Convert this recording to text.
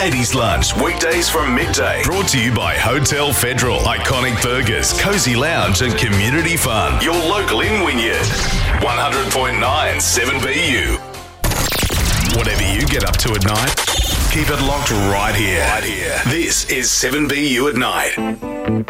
80s Lunch, weekdays from midday. Brought to you by Hotel Federal, Iconic Burgers, Cozy Lounge and Community Fun. Your local in Wynyard. 100.9 7BU. Whatever you get up to at night, keep it locked right here. This is 7BU at night.